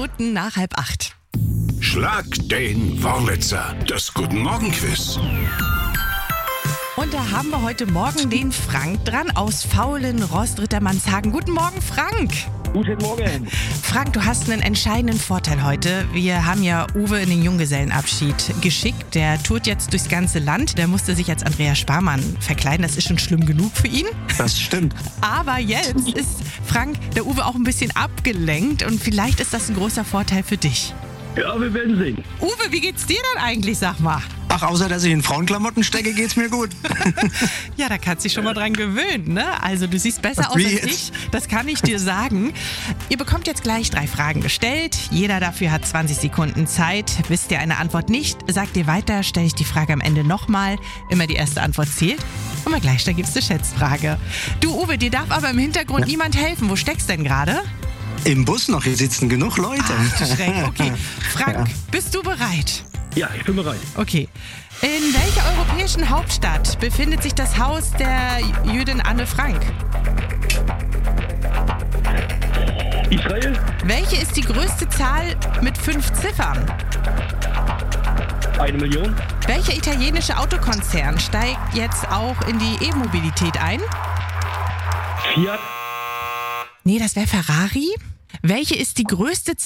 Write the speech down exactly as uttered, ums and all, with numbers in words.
Minuten nach halb acht. Schlag den Wurlitzer, das Guten Morgen Quiz. Und da haben wir heute Morgen den Frank dran aus Faulen-Rost-Rittermannshagen. Guten Morgen, Frank. Guten Morgen. Frank, du hast einen entscheidenden Vorteil heute. Wir haben ja Uwe in den Junggesellenabschied geschickt. Der tourt jetzt durchs ganze Land. Der musste sich als Andreas Sparmann verkleiden. Das ist schon schlimm genug für ihn. Das stimmt. Aber jetzt ist Frank, der Uwe, auch ein bisschen abgelenkt. Und vielleicht ist das ein großer Vorteil für dich. Ja, wir werden sehen. Uwe, wie geht's dir denn eigentlich, sag mal? Ach, außer dass ich in Frauenklamotten stecke, geht's mir gut. Ja, da kannst du dich schon mal dran gewöhnen, ne? Also du siehst besser aus Wie als jetzt? ich, das kann ich dir sagen. Ihr bekommt jetzt gleich drei Fragen gestellt. Jeder dafür hat zwanzig Sekunden Zeit. Wisst ihr eine Antwort nicht, sagt ihr weiter, stelle ich die Frage am Ende nochmal. Immer die erste Antwort zählt. Und mal gleich, da gibt's eine Schätzfrage. Du Uwe, dir darf aber im Hintergrund Ja. niemand helfen. Wo steckst du denn gerade? Im Bus noch, hier sitzen genug Leute. Ach, du Schreck. Okay, Frank, Ja. bist du bereit? Ja, ich bin bereit. Okay. In welcher europäischen Hauptstadt befindet sich das Haus der Jüdin Anne Frank? Israel, Welche ist die größte Zahl mit fünf Ziffern? eine Million. Welcher italienische Autokonzern steigt jetzt auch in die E-Mobilität ein? Fiat, Nee, das wäre Ferrari. Welche ist die größte